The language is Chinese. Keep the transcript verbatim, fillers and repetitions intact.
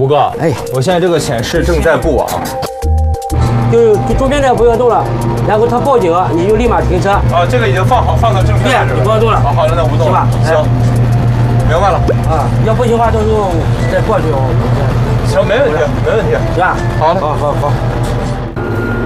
吴哥， 哎， 我现在这个显示正在布网。 就就中间这个不要动了，然后他报警了，你就立马停车。 啊，这个已经放好，放到正确位置了。 对，你不要动了。 好，好了，那我不动了。行，明白了。 啊，要不行的话，到时候再过去哦。 行，没问题，没问题。 是吧？ 好嘞， 好好好。